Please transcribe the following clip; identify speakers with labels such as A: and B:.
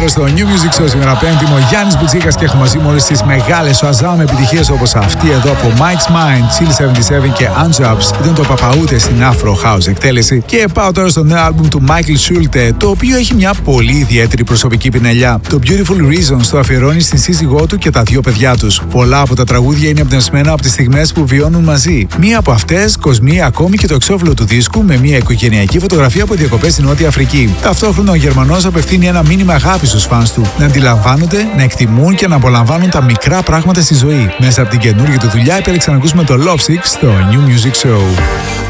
A: μέρος στο New Music Show σήμερα Πέμπτη. Είμαι ο Γιάννης Μπουτσίκας και έχω μαζί μου όλες τις μεγάλες Shazam επιτυχίες όπως αυτή εδώ από Mike's Mind, Chill 77 και Unjobs. Ήταν το παπαούτε στην Afro House εκτέλεση. Και πάω τώρα στο νέο άλμπουμ του Michael Schulte, το οποίο έχει μια πολύ ιδιαίτερη προσωπική πινελιά. Το Beautiful Reasons το αφιερώνει στην σύζυγό του και τα δύο παιδιά τους. Πολλά από τα τραγούδια είναι εμπνευσμένα από τις στιγμές που βιώνουν μαζί. Μία από αυτές κοσμεί ακόμη και το εξώφυλλο του δίσκου με μια οικογενειακή φωτογραφία από διακοπές στην Νότια Αφρική. Ταυτόχρονα ο Γερμανός απευθύνει ένα μήνυμα αγάπη στους φανς του, να αντιλαμβάνονται, να εκτιμούν και να απολαμβάνουν τα μικρά πράγματα στη ζωή. Μέσα από την καινούργια του δουλειά επέλεξα να ακούσουμε το Love Sick στο New Music Show.